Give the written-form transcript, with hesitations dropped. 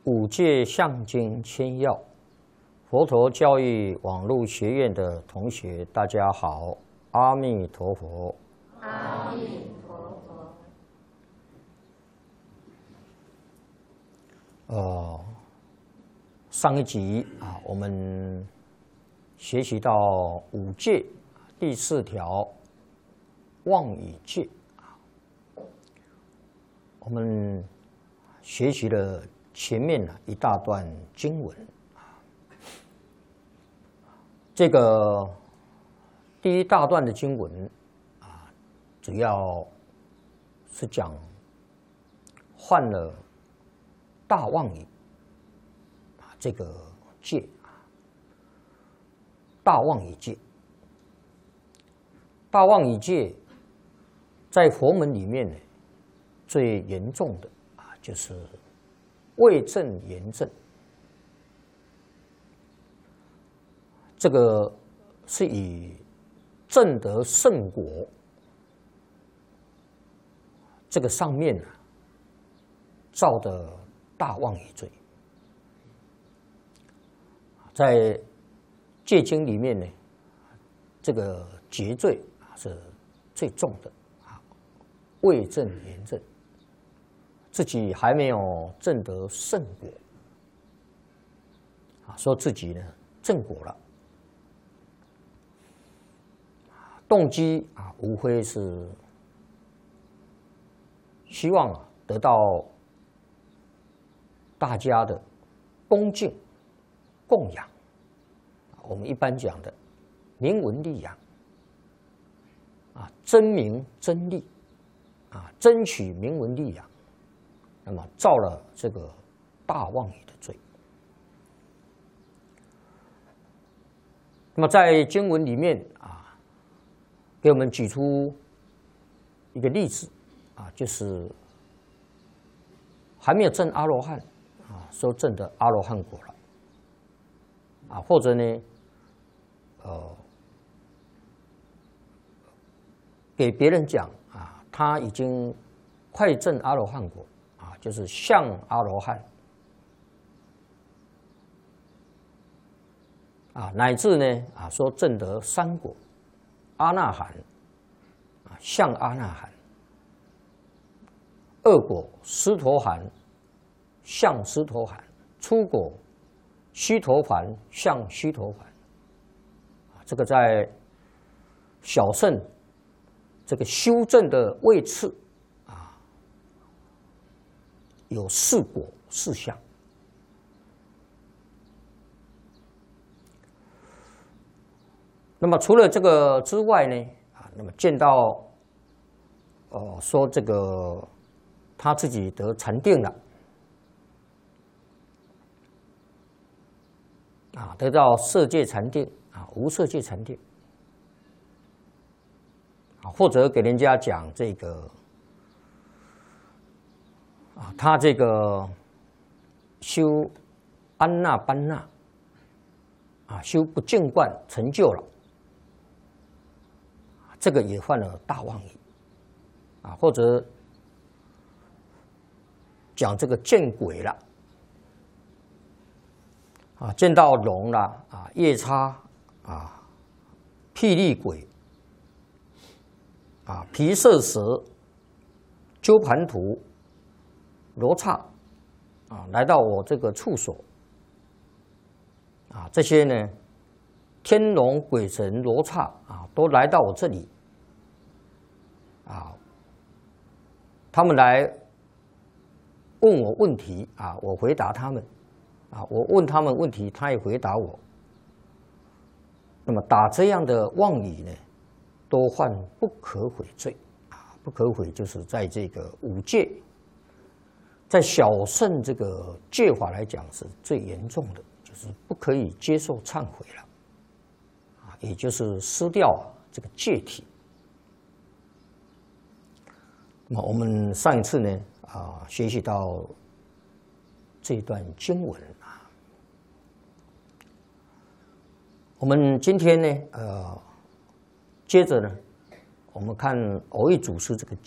五戒相经千要，佛陀教育网络学院的同学，大家好，阿弥陀佛。 阿弥陀佛。上一集我们学习到五戒第4条妄语戒我们学习了前面一大段经文这个第一大段的经文主要是讲犯了大妄语这个戒大妄语戒，大妄语戒在佛门里面呢，最严重的就是为正言正，这个是以证得圣果这个上面造的大妄语罪。在戒经里面呢，这个劫罪是最重的为正言正，自己还没有证得圣果说自己呢证果了，动机无非是希望得到大家的恭敬供养，我们一般讲的名闻利养争名争利争取名闻利养，那么造了这个大妄语的罪。那么在经文里面给我们举出一个例子就是还没有证阿罗汉说证得阿罗汉果了或者呢给别人讲他已经快证阿罗汉果就是像阿罗汉乃至呢说证得3果阿那含像阿那含2果斯陀含像斯陀含初果须陀洹像须陀洹这个在小乘这个修正的位次有4果4相。那么除了这个之外呢那么见到说这个他自己得禅定了得到色界禅定无色界禅定或者给人家讲这个他这个修安那般那修不净观成就了，这个也犯了大妄语或者讲这个见鬼了见到龙了夜叉霹雳鬼毗舍蛇鸠盘荼罗刹来到我这个处所这些呢天龙鬼神罗刹都来到我这里他们来问我问题我回答他们我问他们问题他也回答我，那么打这样的妄语呢都犯不可悔罪不可悔就是在这个五戒在小乘这个戒法来讲是最严重的，就是不可以接受忏悔了也就是失掉这个戒体。那么我们上一次呢学习到这段经文我们今天呢接着呢我们看蕅益祖师这个